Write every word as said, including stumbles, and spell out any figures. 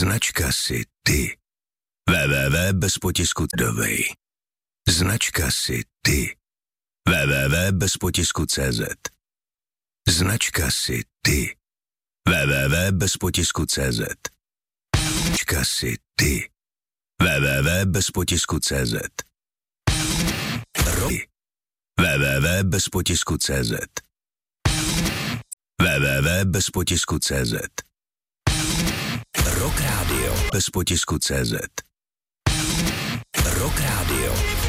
Značka si ty. www bez potisku dovej. Značka si ty. www bez potisku cz. Značka si ty. www bez potisku cz. Značka si ty. www bez potisku cz. Roky. www bez potisku cz. www bez potisku cz. Rock Radio bez potisku cz. Rock Radio.